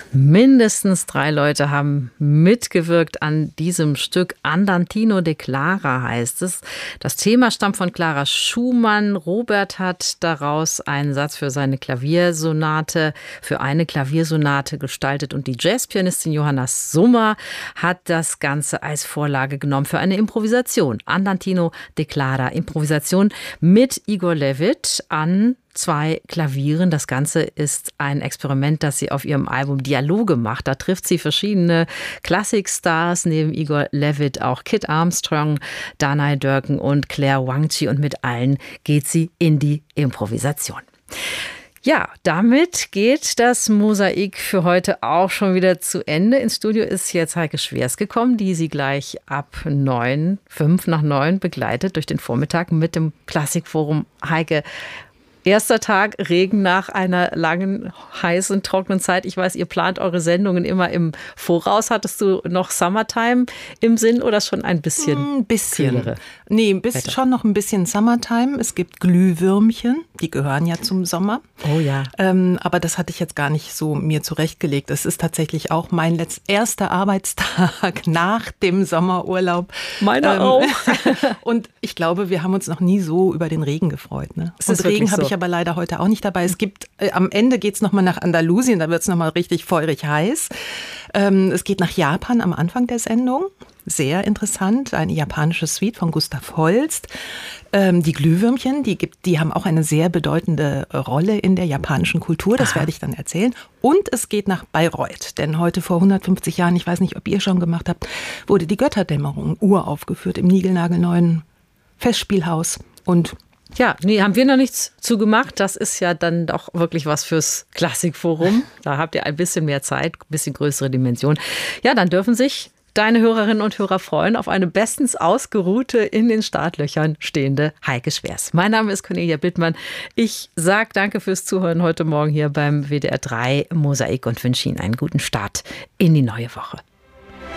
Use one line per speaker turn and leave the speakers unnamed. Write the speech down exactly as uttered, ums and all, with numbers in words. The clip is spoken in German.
Mindestens drei Leute haben mitgewirkt an diesem Stück. Andantino de Clara heißt es. Das Thema stammt von Clara Schumann. Robert hat daraus einen Satz für seine Klaviersonate, für eine Klaviersonate gestaltet. Und die Jazzpianistin Johanna Summer hat das Ganze als Vorlage genommen für eine Improvisation. Andantino de Clara, Improvisation mit Igor Levit an zwei Klavieren. Das Ganze ist ein Experiment, das sie auf ihrem Album Dialoge macht. Da trifft sie verschiedene Klassikstars, neben Igor Levit auch Kit Armstrong, Danai Durkin und Claire Wangchi. Und mit allen geht sie in die Improvisation. Ja, damit geht das Mosaik für heute auch schon wieder zu Ende. Ins Studio ist jetzt Heike Schwers gekommen, die sie gleich ab neun, fünf nach neun begleitet durch den Vormittag mit dem Klassikforum. Heike, erster Tag, Regen nach einer langen, heißen, trockenen Zeit. Ich weiß, ihr plant eure Sendungen immer im Voraus. Hattest du noch Summertime im Sinn oder schon ein bisschen?
Ein bisschen.
Kühlere
Nee, bis
Wetter?
Schon noch ein bisschen Summertime. Es gibt Glühwürmchen, die gehören ja zum Sommer.
Oh ja.
Ähm, aber das hatte ich jetzt gar nicht so mir zurechtgelegt. Es ist tatsächlich auch mein letz- erster Arbeitstag nach dem Sommerurlaub.
Meiner
ähm,
auch.
Und ich glaube, wir haben uns noch nie so über den Regen gefreut. Ne?
Es
Und
ist wirklich
Regen habe
so.
ich aber leider heute auch nicht dabei. Es gibt, äh, am Ende geht es nochmal nach Andalusien, da wird es nochmal richtig feurig heiß. Ähm, es geht nach Japan am Anfang der Sendung. Sehr interessant, eine japanische Suite von Gustav Holst. Ähm, die Glühwürmchen, die, gibt, die haben auch eine sehr bedeutende Rolle in der japanischen Kultur, das
Aha.
werde ich dann erzählen. Und es geht nach Bayreuth, denn heute vor hundertfünfzig Jahren, ich weiß nicht, ob ihr schon gemacht habt, wurde die Götterdämmerung uraufgeführt im niegelnagelneuen Festspielhaus. Und
Ja, nee, haben wir noch nichts zu gemacht. Das ist ja dann doch wirklich was fürs Klassikforum. Da habt ihr ein bisschen mehr Zeit, ein bisschen größere Dimension. Ja, dann dürfen sich deine Hörerinnen und Hörer freuen auf eine bestens ausgeruhte, in den Startlöchern stehende Heike Schwers. Mein Name ist Cornelia Bittmann. Ich sage danke fürs Zuhören heute Morgen hier beim W D R drei Mosaik und wünsche Ihnen einen guten Start in die neue Woche.